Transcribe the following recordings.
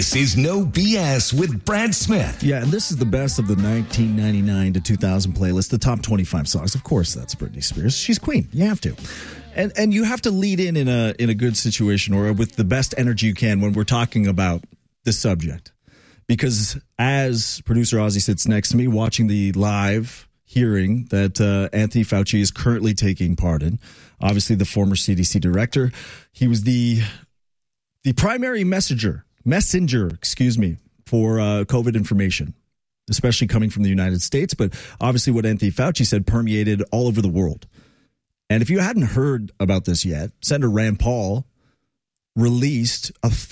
This is No BS with Brad Smith. Yeah, and this is the best of the 1999 to 2000 playlist, the top 25 songs. Of course, that's Britney Spears. She's queen. You have to. And you have to lead in a good situation or with the best energy you can when we're talking about this subject. Because as producer Ozzy sits next to me watching the live hearing that Anthony Fauci is currently taking part in, obviously the former CDC director, he was the primary messenger, for COVID information, especially coming from the United States. But obviously what Anthony Fauci said permeated all over the world. And if you hadn't heard about this yet, Senator Rand Paul released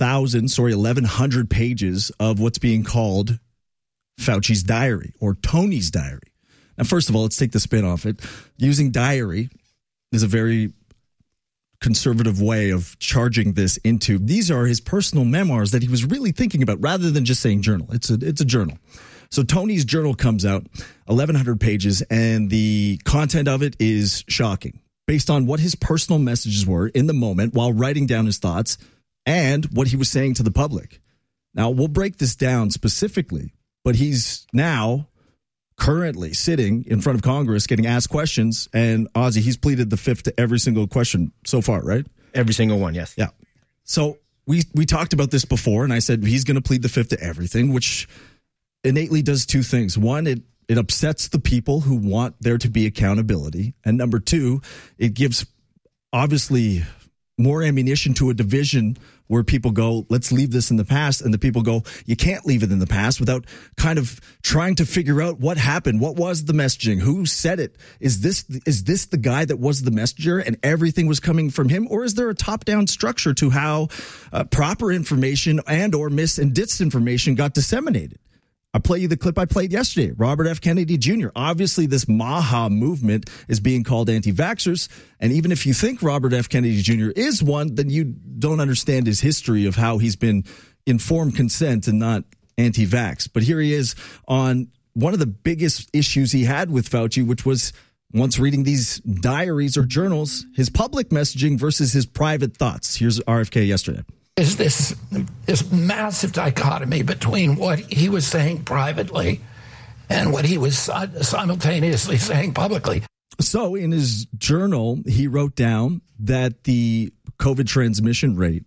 1,100 pages of what's being called Fauci's diary or Tony's diary. Now, first of all, let's take the spin off it. Using diary is a very conservative way of charging this into. These are his personal memoirs that he was really thinking about rather than just saying journal. It's a journal. So Tony's journal comes out, 1,100 pages, and the content of it is shocking based on what his personal messages were in the moment while writing down his thoughts and what he was saying to the public. Now, we'll break this down specifically, but he's now currently sitting in front of Congress getting asked questions, and Ozzy, he's pleaded the fifth to every single question so far, right? Every single one, yes. Yeah. So we talked about this before, and I said he's going to plead the fifth to everything, which innately does two things. One, it upsets the people who want there to be accountability. And number two, it gives obviously more ammunition to a division where people go, let's leave this in the past. And the people go, you can't leave it in the past without kind of trying to figure out what happened. What was the messaging? Who said it? Is this the guy that was the messenger and everything was coming from him? Or is there a top-down structure to how proper information and or mis and disinformation got disseminated? I'll play you the clip I played yesterday. Robert F. Kennedy Jr. Obviously, this MAHA movement is being called anti-vaxxers. And even if you think Robert F. Kennedy Jr. is one, then you don't understand his history of how he's been informed consent and not anti-vax. But here he is on one of the biggest issues he had with Fauci, which was once reading these diaries or journals, his public messaging versus his private thoughts. Here's RFK yesterday. Is this massive dichotomy between what he was saying privately and what he was simultaneously saying publicly. So in his journal, he wrote down that the COVID transmission rate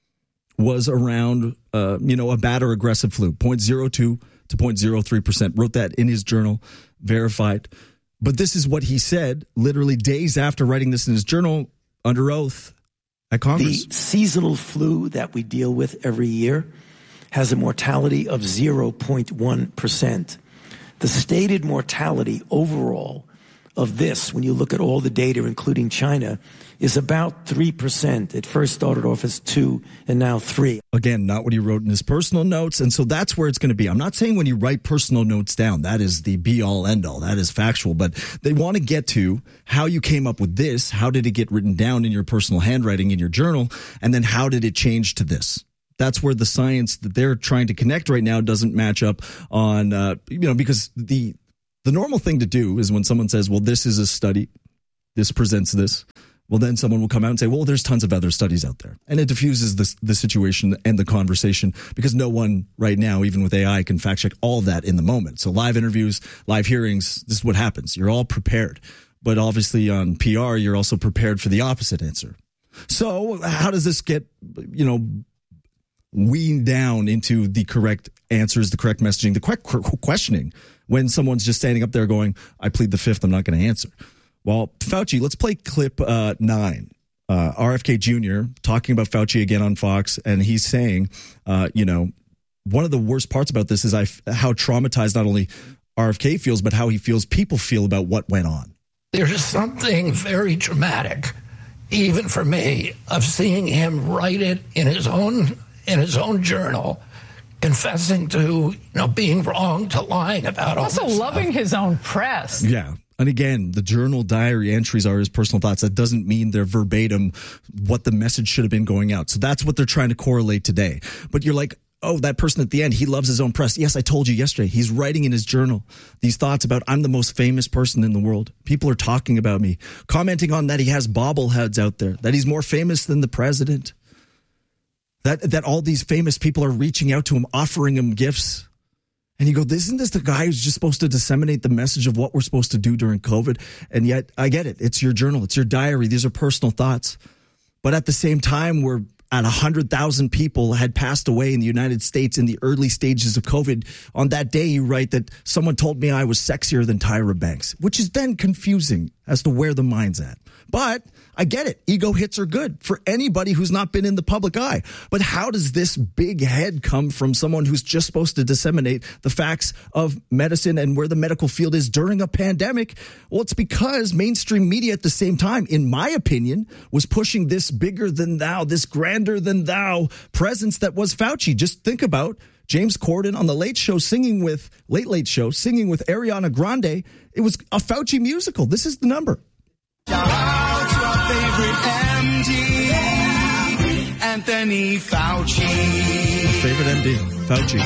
was around, a bad or aggressive flu, 0.02 to 0.03%. Wrote that in his journal, verified. But this is what he said literally days after writing this in his journal under oath at Congress. The seasonal flu that we deal with every year has a mortality of 0.1%. The stated mortality overall of this, when you look at all the data, including China, is about 3%. It first started off as 2 and now 3. Again, not what he wrote in his personal notes. And so that's where it's going to be. I'm not saying when you write personal notes down, that is the be all end all. That is factual. But they want to get to how you came up with this. How did it get written down in your personal handwriting in your journal? And then how did it change to this? That's where the science that they're trying to connect right now doesn't match up on, because the normal thing to do is when someone says, well, this is a study, this presents this. Well, then someone will come out and say, well, there's tons of other studies out there. And it diffuses the situation and the conversation because no one right now, even with AI, can fact check all of that in the moment. So live interviews, live hearings, this is what happens. You're all prepared. But obviously on PR, you're also prepared for the opposite answer. So how does this get, weaned down into the correct answers, the correct messaging, the correct questioning when someone's just standing up there going, I plead the fifth, I'm not going to answer. Well, Fauci, let's play clip 9. RFK Jr. talking about Fauci again on Fox, and he's saying, one of the worst parts about this is how traumatized not only RFK feels, but how he feels people feel about what went on. There's something very dramatic, even for me, of seeing him write it in his own journal, confessing to being wrong, to lying about all this also loving his own press. Yeah. And again, the journal diary entries are his personal thoughts. That doesn't mean they're verbatim what the message should have been going out. So that's what they're trying to correlate today. But you're like, oh, that person at the end, he loves his own press. Yes, I told you yesterday. He's writing in his journal these thoughts about, I'm the most famous person in the world. People are talking about me, commenting on that he has bobbleheads out there, that he's more famous than the president. that all these famous people are reaching out to him, offering him gifts. And you go, isn't this the guy who's just supposed to disseminate the message of what we're supposed to do during COVID? And yet, I get it. It's your journal. It's your diary. These are personal thoughts. But at the same time, we're at 100,000 people had passed away in the United States in the early stages of COVID. On that day, you write that someone told me I was sexier than Tyra Banks, which is then confusing as to where the mind's at. But I get it. Ego hits are good for anybody who's not been in the public eye. But how does this big head come from someone who's just supposed to disseminate the facts of medicine and where the medical field is during a pandemic? Well, it's because mainstream media at the same time, in my opinion, was pushing this bigger than thou, this grander than thou presence that was Fauci. Just think about James Corden on the Late Late Show singing with Ariana Grande. It was a Fauci musical. This is the number. Shout out to our favorite MD, Anthony Fauci. Favorite MD, Fauci.